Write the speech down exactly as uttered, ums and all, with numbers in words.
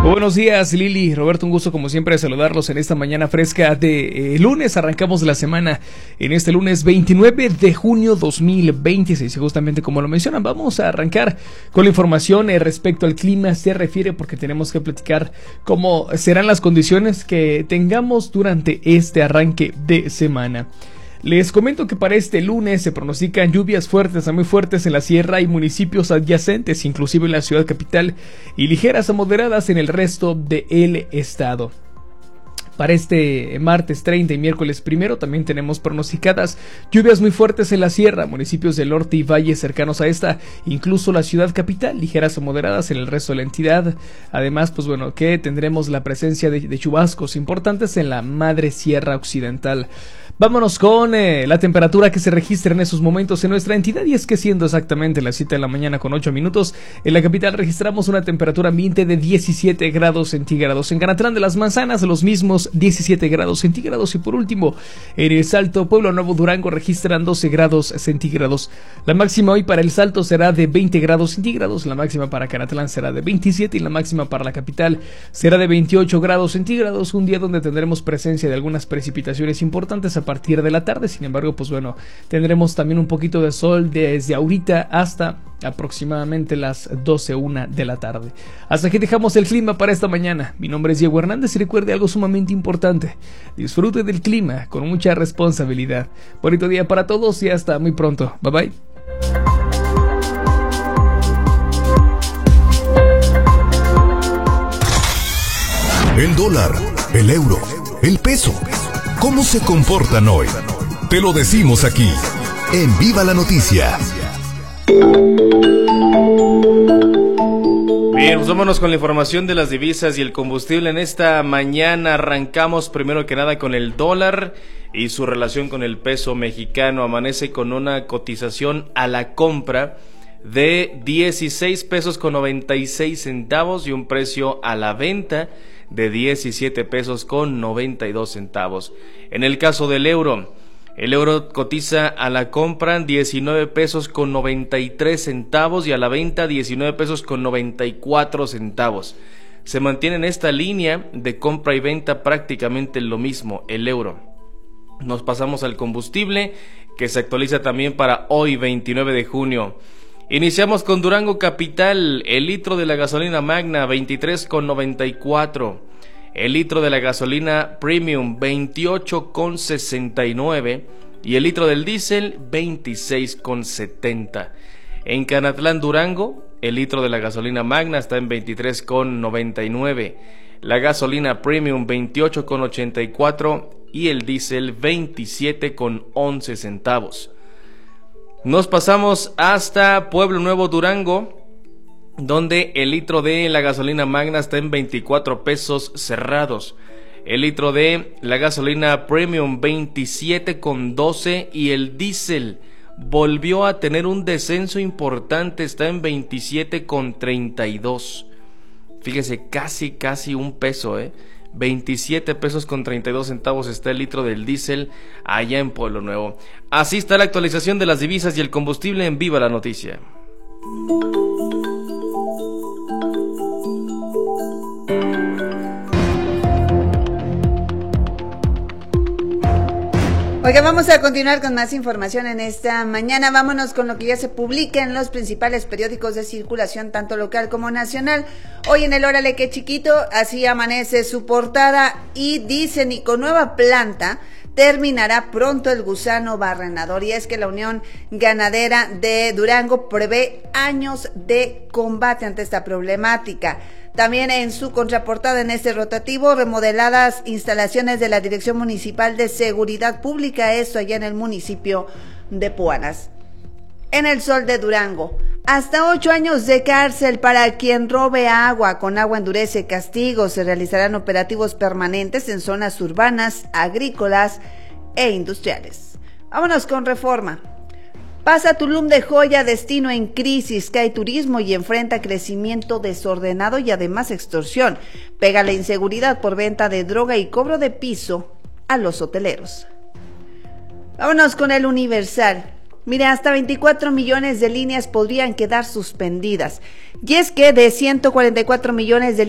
Buenos días, Lili, Roberto, un gusto como siempre saludarlos en esta mañana fresca de eh, lunes. Arrancamos la semana en este lunes veintinueve de junio dos mil veintiséis. Justamente como lo mencionan, vamos a arrancar con la información eh, respecto al clima. Se refiere porque tenemos que platicar cómo serán las condiciones que tengamos durante este arranque de semana. Les comento que para este lunes se pronostican lluvias fuertes a muy fuertes en la sierra y municipios adyacentes, inclusive en la ciudad capital, y ligeras a moderadas en el resto del estado. Para este martes treinta y miércoles primero también tenemos pronosticadas lluvias muy fuertes en la sierra, municipios del norte y valles cercanos a esta, incluso la ciudad capital, ligeras o moderadas en el resto de la entidad. Además, pues bueno, que tendremos la presencia de, de chubascos importantes en la madre sierra occidental. Vámonos con eh, la temperatura que se registra en esos momentos en nuestra entidad, y es que siendo exactamente las siete de la mañana con ocho minutos, en la capital registramos una temperatura ambiente de diecisiete grados centígrados. En Canatlán de las Manzanas los mismos diecisiete grados centígrados, y por último en el Salto, Pueblo Nuevo, Durango registran doce grados centígrados. La máxima hoy para el Salto será de veinte grados centígrados, la máxima para Canatlán será de veintisiete y la máxima para la capital será de veintiocho grados centígrados. Un día donde tendremos presencia de algunas precipitaciones importantes a partir de la tarde. Sin embargo, pues bueno, tendremos también un poquito de sol desde ahorita hasta aproximadamente las doce una de la tarde. Hasta aquí dejamos el clima para esta mañana. Mi nombre es Diego Hernández y recuerde algo sumamente importante: disfrute del clima con mucha responsabilidad. Bonito día para todos y hasta muy pronto. Bye bye. El dólar, el euro, el peso, ¿cómo se comportan hoy? Te lo decimos aquí, en Viva la Noticia. Bien, pues vámonos con la información de las divisas y el combustible. En esta mañana arrancamos primero que nada con el dólar y su relación con el peso mexicano. Amanece con una cotización a la compra de dieciséis pesos con noventa y seis centavos y un precio a la venta de diecisiete pesos con noventa y dos centavos. En el caso del euro, el euro cotiza a la compra diecinueve pesos con noventa y tres centavos y a la venta diecinueve pesos con noventa y cuatro centavos. Se mantiene en esta línea de compra y venta prácticamente lo mismo el euro. Nos pasamos al combustible, que se actualiza también para hoy veintinueve de junio. Iniciamos con Durango capital. El litro de la gasolina Magna veintitrés con noventa y cuatro. El litro de la gasolina Premium veintiocho con sesenta y nueve y el litro del diésel veintiséis con setenta. En Canatlán, Durango, el litro de la gasolina Magna está en veintitrés con noventa y nueve, la gasolina Premium veintiocho con ochenta y cuatro y el diésel veintisiete con once centavos. Nos pasamos hasta Pueblo Nuevo, Durango, donde el litro de la gasolina Magna está en veinticuatro pesos cerrados. El litro de la gasolina Premium veintisiete con doce y el diésel volvió a tener un descenso importante, está en veintisiete con treinta y dos. Fíjese, casi casi un peso, eh. veintisiete pesos con treinta y dos centavos está el litro del diésel allá en Pueblo Nuevo. Así está la actualización de las divisas y el combustible en Viva la Noticia. Oiga, vamos a continuar con más información en esta mañana. Vámonos con lo que ya se publica en los principales periódicos de circulación, tanto local como nacional. Hoy en el Órale que chiquito, así amanece su portada y dicen: y con nueva planta terminará pronto el gusano barrenador. Y es que la Unión Ganadera de Durango prevé años de combate ante esta problemática. También en su contraportada en este rotativo, remodeladas instalaciones de la Dirección Municipal de Seguridad Pública, esto allá en el municipio de Puanas. En el Sol de Durango, hasta ocho años de cárcel para quien robe agua. Con agua endurece castigo. Se realizarán operativos permanentes en zonas urbanas, agrícolas e industriales. Vámonos con Reforma. Pasa Tulum de Joya, destino en crisis, cae turismo y enfrenta crecimiento desordenado y además extorsión. Pega la inseguridad por venta de droga y cobro de piso a los hoteleros. Vámonos con el Universal. Mire, hasta veinticuatro millones de líneas podrían quedar suspendidas. Y es que de ciento cuarenta y cuatro millones de